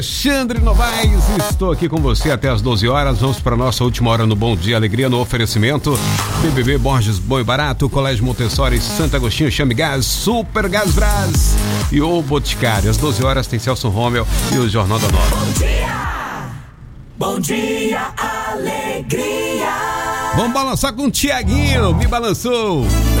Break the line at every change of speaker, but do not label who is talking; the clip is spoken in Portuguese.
Alexandre Novaes, estou aqui com você até as 12 horas. Vamos para a nossa última hora no Bom Dia Alegria, no oferecimento BBB Borges Bom e Barato, Colégio Montessori, Santo Agostinho, Chame Gás, Super Gás Brás e o Boticário. Às 12 horas tem Celso Romeu e o Jornal da Nova.
Bom dia, alegria.
Vamos balançar com o Tiaguinho, me balançou.